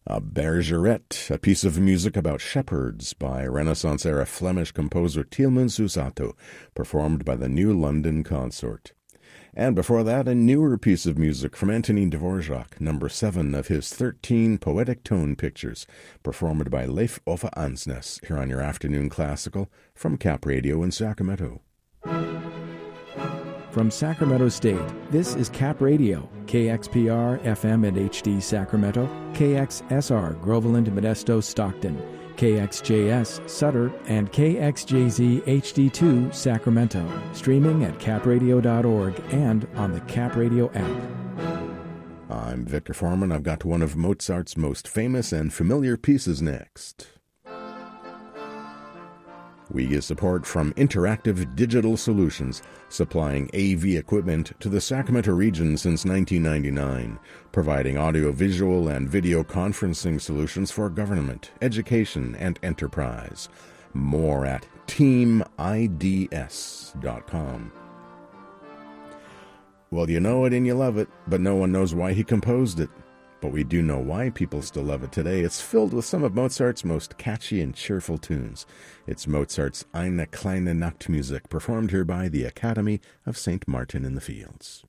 A Bergeret, a piece of music about shepherds by Renaissance-era Flemish composer Tieleman Susato, performed by the New London Consort. And before that, a newer piece of music from Antonin Dvorak, number 7 of his 13 poetic tone pictures, performed by Leif Ove Ansnes, here on your Afternoon Classical from Cap Radio in Sacramento. From Sacramento State, this is Cap Radio, KXPR, FM and HD Sacramento, KXSR, Groveland, Modesto, Stockton, KXJS, Sutter, and KXJZ HD2, Sacramento, streaming at capradio.org and on the Cap Radio app. I'm Victor Foreman. I've got one of Mozart's most famous and familiar pieces next. We get support from Interactive Digital Solutions, supplying AV equipment to the Sacramento region since 1999, providing audio-visual and video conferencing solutions for government, education, and enterprise. More at teamids.com. Well, you know it and you love it, but no one knows why he composed it. But we do know why people still love it today. It's filled with some of Mozart's most catchy and cheerful tunes. It's Mozart's Eine kleine Nachtmusik, performed here by the Academy of St. Martin in the Fields.